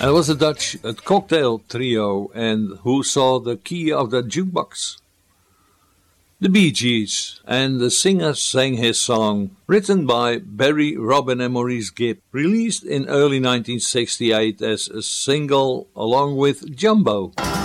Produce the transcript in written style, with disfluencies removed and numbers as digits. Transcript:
And it was a Dutch cocktail trio, and who saw the key of the jukebox? The Bee Gees, and the singer sang his song, written by Barry, Robin and Maurice Gibb, released in early 1968 as a single along with Jumbo.